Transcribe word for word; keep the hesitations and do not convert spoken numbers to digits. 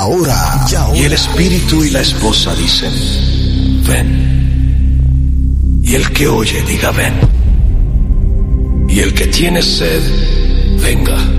ahora, y ahora, y el espíritu y la esposa dicen, ven. Y el que oye diga, ven. Y el que tiene sed, venga.